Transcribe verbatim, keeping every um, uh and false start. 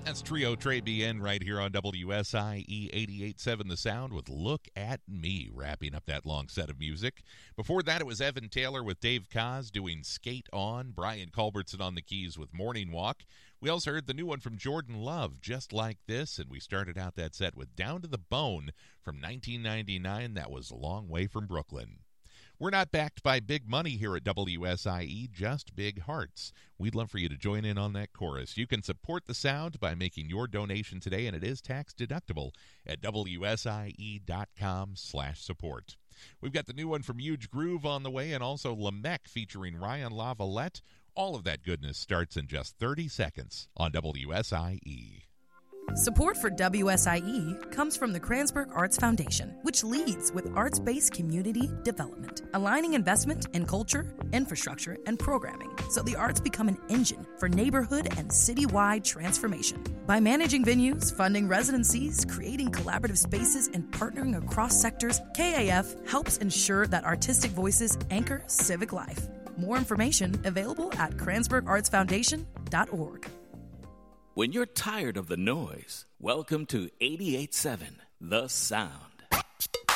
That's Trio Trey B N right here on W S I E eighty-eight point seven The Sound with Look at Me, wrapping up that long set of music. Before that, it was Evan Taylor with Dave Koz doing Skate On, Brian Culbertson on the keys with Morning Walk. We also heard the new one from Jordan Love, Just Like This, and we started out that set with Down to the Bone from nineteen ninety-nine. That was A Long Way from Brooklyn. We're not backed by big money here at W S I E, just big hearts. We'd love for you to join in on that chorus. You can support the sound by making your donation today, and it is tax deductible at W S I E dot com slash support. We've got the new one from Huge Groove on the way, and also Lamech featuring Ryan LaVallette. All of that goodness starts in just thirty seconds on W S I E. Support for W S I E comes from the Kranzberg Arts Foundation, which leads with arts-based community development, aligning investment in culture, infrastructure, and programming so the arts become an engine for neighborhood and citywide transformation. By managing venues, funding residencies, creating collaborative spaces, and partnering across sectors, K A F helps ensure that artistic voices anchor civic life. More information available at Kranzberg Arts Foundation dot org. When you're tired of the noise, welcome to eighty-eight point seven The Sound.